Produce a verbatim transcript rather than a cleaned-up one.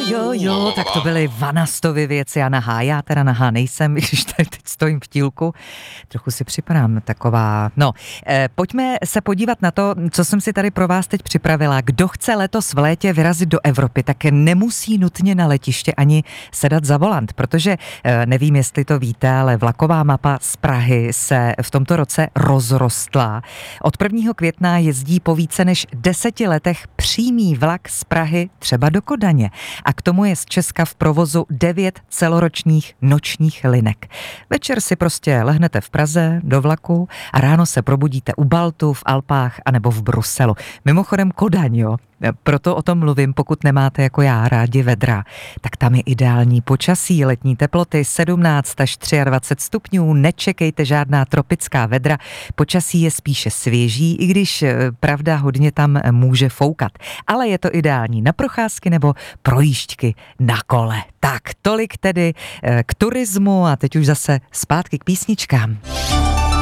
jo, jo, tak to byly Vanastovy věci a nahá. Já teda nahá nejsem, když tady teď stojím v tílku. Trochu si připadám taková... No, eh, pojďme se podívat na to, co jsem si tady pro vás teď připravila. Kdo chce letos v létě vyrazit do Evropy, tak nemusí nutně na letiště ani sedat za volant, protože eh, nevím, jestli to víte, ale vlaková mapa z Prahy se v tomto roce rozrostla. Od prvního května jezdí po více než deseti letech přímý vlak z Prahy třeba do Kodaně. A k tomu je z Česka v provozu devět celoročních nočních linek. Večer si prostě lehnete v Praze do vlaku a ráno se probudíte u Baltu, v Alpách anebo v Bruselu. Mimochodem Kodaň, jo. Proto o tom mluvím, pokud nemáte jako já rádi vedra. Tak tam je ideální počasí, letní teploty sedmnáct až dvacet tři stupňů, nečekejte žádná tropická vedra. Počasí je spíše svěží, i když pravda hodně tam může foukat. Ale je to ideální na procházky nebo projížďky na kole. Tak, tolik tedy k turismu a teď už zase zpátky k písničkám.